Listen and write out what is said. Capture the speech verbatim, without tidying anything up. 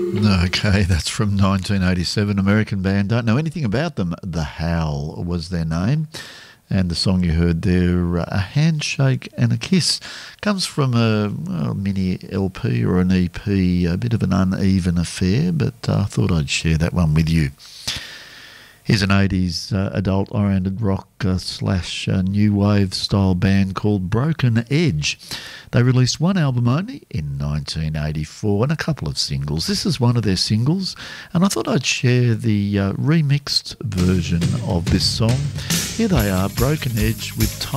Okay, that's from nineteen eighty-seven, American band. Don't know anything about them. The Howl was their name. And the song you heard there, uh, A Handshake and a Kiss, comes from a, well, mini L P or an E P, a bit of an uneven affair, but uh, I thought I'd share that one with you. Here's an eighties uh, adult-oriented rock uh, slash uh, new wave style band called Broken Edge. They released one album only in nineteen eighty-four and a couple of singles. This is one of their singles, and I thought I'd share the uh, remixed version of this song. Here they are, Broken Edge with Time.